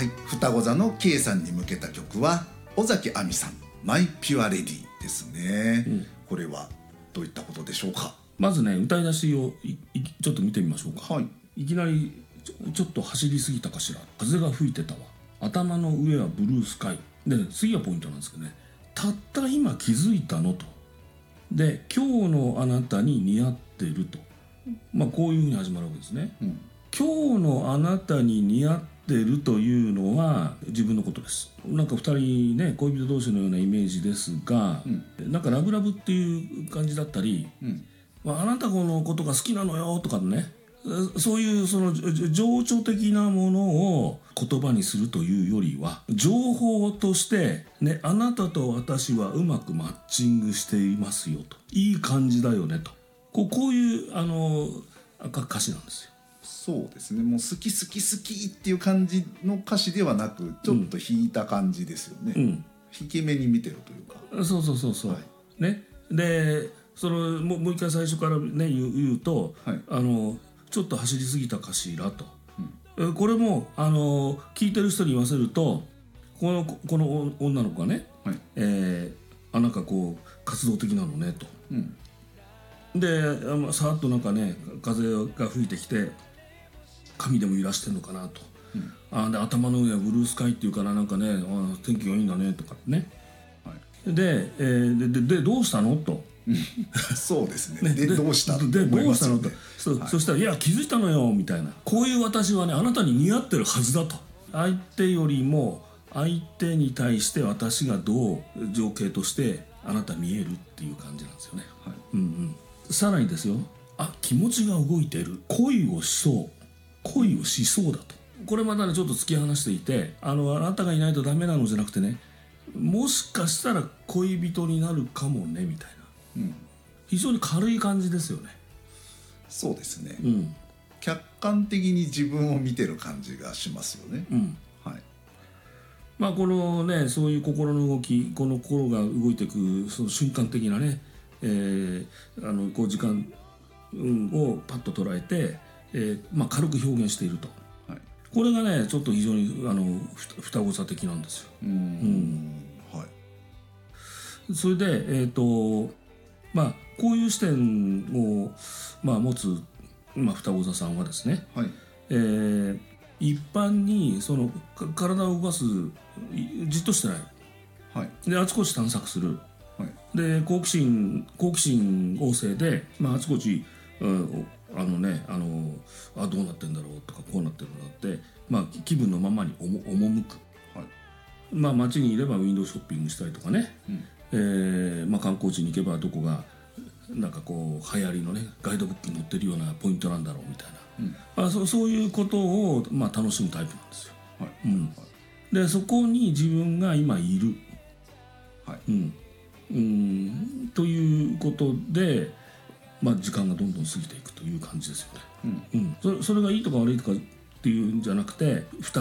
はい、双子座の K さんに向けた曲は尾崎亜美さんマイピュアレディですね、これはどういったことでしょうか。 まずね歌い出しをちょっと見てみましょうか。 はい、 いきなりちょっと走りすぎたかしら、風が吹いてたわ、頭の上はブルースカイで、次はポイントなんですけどね、たった今気づいたのと、で今日のあなたに似合ってると、こういうふうに始まるわけですね、今日のあなたに似合ってるというのは自分のことです。なんか2人ね恋人同士のようなイメージですが、なんかラブラブっていう感じだったり、あなたのことが好きなのよとかね、そういうその情緒的なものを言葉にするというよりは情報としてね、あなたと私はうまくマッチングしていますよと、いい感じだよねと、こういう歌詞なんですよ。 そうですね、もう好き好き好きっていう感じの歌詞ではなく、ちょっと引いた感じですよね、引き目に見てるというか。 そう、ね、でもう一回最初からね言うと、ちょっと走りすぎたかしらと、これも聞いてる人に言わせると、この女の子がね、なんかこう活動的なのねと、でさーっとなんかね風が吹いてきて髪でも揺らしてんのかなと、で頭の上はブルースカイっていうからなんかね天気がいいんだねとかね、でどうしたのとそうですね。でどうしたのでどうしたのと、そしたらいや気づいたのよみたいな、こういう私はねあなたに似合ってるはずだと、相手よりも相手に対して私がどう情景としてあなた見えるっていう感じなんですよね、さらにですよ、気持ちが動いている、恋をしそうだと、これまたねちょっと突き放していて、あなたがいないとダメなのじゃなくてね、もしかしたら恋人になるかもねみたいな、非常に軽い感じですよね。 そうですね、客観的に自分を見てる感じがしますよね、 このねそういう心の動き、この心が動いていくその瞬間的なね、こう時間をパッと捉えて、軽く表現していると、これがねちょっと非常に双子座的なんですよ。それでこういう視点を、持つ、双子座さんはですね、一般にその体を動かすじっとしてない、であちこち探索する、で好奇心旺盛で、あちこち、どうなってんだろうとかこうなってるんだって、気分のままに赴く、街にいればウィンドウショッピングしたりとかね、観光地に行けばどこがなんかこう流行りのねガイドブックに載ってるようなポイントなんだろうみたいな、そういうことを、楽しむタイプなんですよ。でそこに自分が今いる、ということで、時間がどんどん過ぎていくという感じですよね。それがいいとか悪いとかっていうんじゃなくて、双